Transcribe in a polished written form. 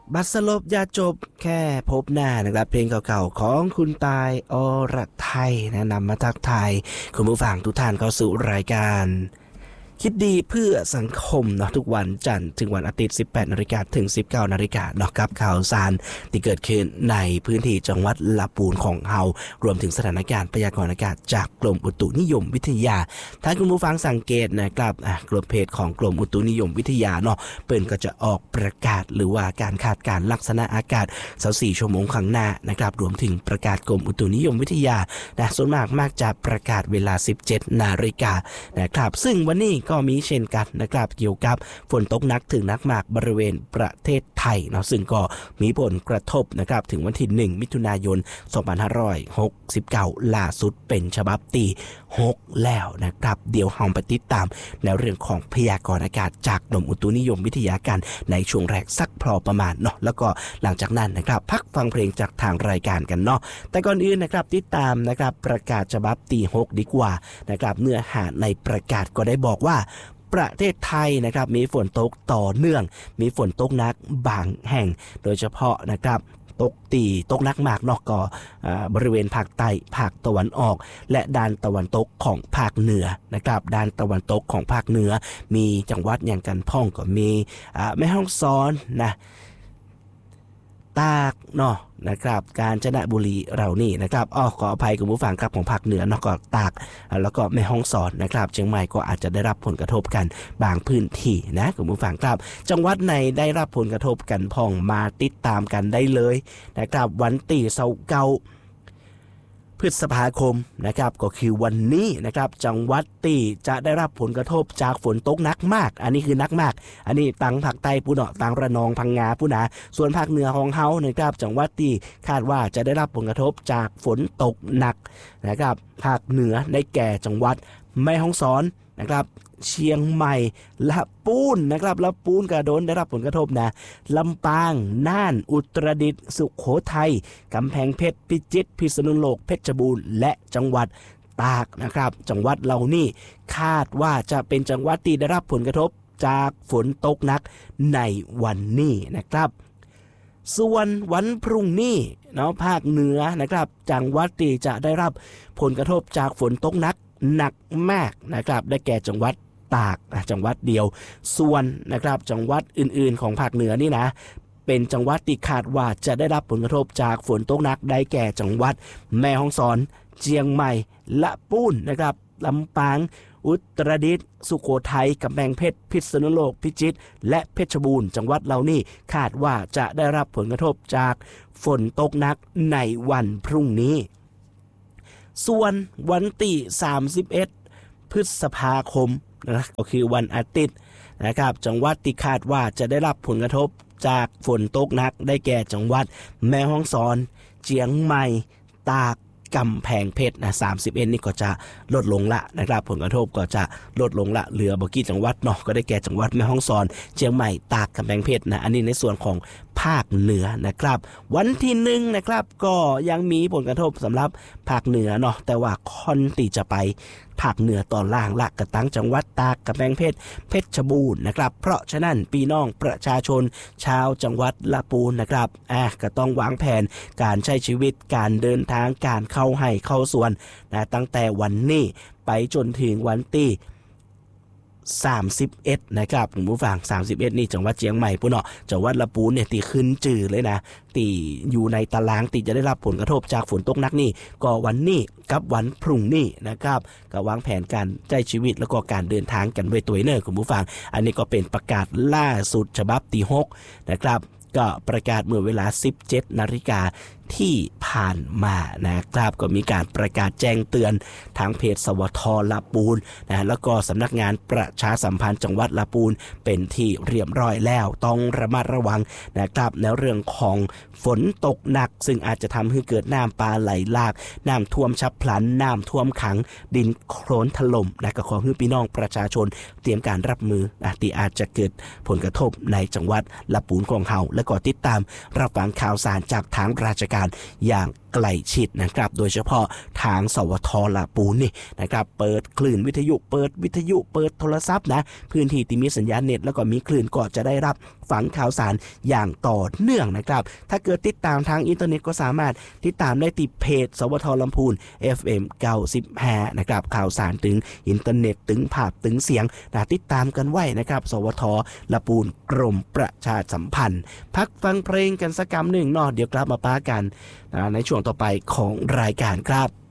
บัสลบยาจบแค่พบหน้านะครับเพลงเก่าๆของคุณตายอรไทยนะนำมาทักทายคุณผู้ฟังทุกท่านเข้าสู่รายการคิดดีเพื่อสังคมเนาะทุกวันจันทร์ถึงวันอาทิตย์ 18 นาฬิกาถึง 19 นาฬิกาเนาะกับข่าวสารที่เกิดขึ้นในพื้นที่จังหวัดลำพูนของเฮารวมถึงสถานการณ์พยากรณ์อากาศจากกรมอุตุนิยมวิทยาถ้าคุณผู้ฟังสังเกตนะครับกลุ่มเพจของกรมอุตุนิยมวิทยาเนาะเปิ้นก็จะออกประกาศหรือว่าการคาดการณ์ลักษณะอากาศ24 ชั่วโมงข้างหน้านะครับรวมถึงประกาศกรมอุตุนิยมวิทยานะส่วนมากจะประกาศเวลา 17 นาฬิกานะครับซึ่งวันนี้ก็มีเช่นกันนะครับเกี่ยวกับฝนตกหนักถึงหนักมากบริเวณประเทศไทยเนาะซึ่งก็มีผลกระทบนะครับถึงวันที่1มิถุนายน2569ล่าสุดเป็นฉบับที่6แล้วนะครับเดี๋ยวเราไปติดตามในเรื่องของพยากรณ์อากาศจากกรมอุตุนิยมวิทยากันในช่วงแรกสักพอประมาณเนาะแล้วก็หลังจากนั้นนะครับพักฟังเพลงจากทางรายการกันเนาะแต่ก่อนอื่นนะครับติดตามนะครับประกาศฉบับที่6ดีกว่านะครับเนื้อหาในประกาศก็ได้บอกว่าประเทศไทยนะครับมีฝนตกต่อเนื่องมีฝนตกหนักบางแห่งโดยเฉพาะนะครับตกหนักมากนอกก็บริเวณภาคใต้ภาคตะวันออกและด้านตะวันตกของภาคเหนือนะครับด้านตะวันตกของภาคเหนือมีจังหวัดอย่างกันพ่องก็มีแม่ฮ่องสอนนะตากเนาะนะครับกาญจนบุรีเรานี่นะครับขออภัยคุณผู้ฟังครับของภาคเหนือเนาะก็ตากแล้วก็แม่ฮ่องสอนนะครับเชียงใหม่ก็อาจจะได้รับผลกระทบกันบางพื้นที่นะคุณผู้ฟังครับจังหวัดไหนได้รับผลกระทบกันพ่องมาติดตามกันได้เลยนะครับวันที่29พฤษภาคมนะครับก็คือวันนี้นะครับจังหวัดที่จะได้รับผลกระทบจากฝนตกหนักมากอันนี้คือหนักมากอันนี้ตังภาคใต้ปุเนาะตังระนองพังงาปุนาส่วนภาคเหนือของเฮานะครับจังหวัดที่คาดว่าจะได้รับผลกระทบจากฝนตกหนักนะครับภาคเหนือได้แก่จังหวัดแม่ฮ่องสอนนะครับเชียงใหม่ละปูนนะครับละปูนกระโดนได้รับผลกระทบนะลำปางน่านอุตรดิตถ์สุโขทัยกำแพงเพชรพิจิตรพิษณุโลกเพชรบูรณ์และจังหวัดตากนะครับจังหวัดเหล่านี้คาดว่าจะเป็นจังหวัดที่ได้รับผลกระทบจากฝนตกหนักในวันนี้นะครับส่วนวันพรุ่งนี้เนาะภาคเหนือนะครับจังหวัดที่จะได้รับผลกระทบจากฝนตกหนักมากนะครับได้แก่จังหวัดตากจังหวัดเดียวส่วนนะครับจังหวัดอื่นๆของภาคเหนือนี่นะเป็นจังหวัดที่คาดว่าจะได้รับผลกระทบจากฝนตกหนักได้แก่จังหวัดแม่ฮ่องสอนเชียงใหม่ละปูนนะครับลำปางอุตรดิตถ์สุโขทัยกำแพงเพชรพิษณุโลกพิจิตรและเพชรบูรณ์จังหวัดเหล่านี้คาดว่าจะได้รับผลกระทบจากฝนตกหนักในวันพรุ่งนี้ส่วนวันที่31พฤษภาคมนะก็คือวันอาทิตย์นะครับจังหวัดที่คาดว่าจะได้รับผลกระทบจากฝนตกหนักได้แก่จังหวัดแม่ฮ่องสอนเชียงใหม่ตากกำแพงเพชรนะ31นี่ก็จะลดลงละนะครับผลกระทบก็จะลดลงละเหลือบ่กี่จังหวัดเนาะก็ได้แก่จังหวัดแม่ฮ่องสอนเชียงใหม่ตากกำแพงเพชรนะอันนี้ในส่วนของภาคเหนือนะครับวันที่1นะครับก็ยังมีผลกระทบสำหรับภาคเหนือเนาะแต่ว่าค่อนที่จะไปภาคเหนือตอนล่างละกระตั้งจังหวัดตากกำแพงเพชรเพชรบูรณ์นะครับเพราะฉะนั้นพี่น้องประชาชนชาวจังหวัดละปูนนะครับก็ต้องวางแผนการใช้ชีวิตการเดินทางการเข้าให้เข้าสวนนะตั้งแต่วันนี้ไปจนถึงวันที่31นะครับคุณผู้ฟัง31นี่จังหวัดเชียงใหม่ปุ่นเนาะจังหวัดละปูนเนี่ยที่ขึ้นจื่อเลยนะที่อยู่ในตารางที่จะได้รับผลกระทบจากฝนตกหนักนี่ก็วันนี้กับวันพรุ่งนี้นะครับก็วางแผนการใช้ชีวิตแล้วก็การเดินทางกันไว้ตัวเนอคุณผู้ฟังอันนี้ก็เป็นประกาศล่าสุดฉบับที่6นะครับก็ประกาศเมื่อเวลา 17 นาฬิกาที่ผ่านมานะครับก็มีการประกาศแจ้งเตือนทางเพจสวทลำพูนนะแล้วก็สำนักงานประชาสัมพันธ์จังหวัดลำพูนเป็นที่เรียบร้อยแล้วต้องระมัดระวังนะครับในเรื่องของฝนตกหนักซึ่งอาจจะทำให้เกิดน้ำป่าไหลหลากน้ำท่วมฉับพลันน้ำท่วมขังดินโคลนถล่มนะก็ขอให้พี่น้องประชาชนเตรียมการรับมือที่อาจจะเกิดผลกระทบในจังหวัดลำพูนของเฮาและก็ติดตามรับฟังข่าวสารจากทางราชการอย่างใใกล้ชิดนะครับโดยเฉพาะทางสวทลาปูนนี่นะครับเปิดคลื่นวิทยุเปิดโทรศัพท์นะพื้นที่ที่มีสัญญาณเน็ตแล้วก็มีคลื่นก็จะได้รับฟังข่าวสารอย่างต่อเนื่องนะครับถ้าเกิดติดตามทางอินเทอร์เน็ตก็สามารถติดตามได้ที่เพจสวทลำพูน FM 95นะครับข่าวสารถึงอินเทอร์เน็ตถึงภาพถึงเสียงนะติดตามกันไว้นะครับสวทลำพูนกรมประชาสัมพันธ์พักฟังเพลงกันสักกำหนึ่งเนาะเดี๋ยวกลับมาป้ากันในช่วงต่อไปของรายการครับ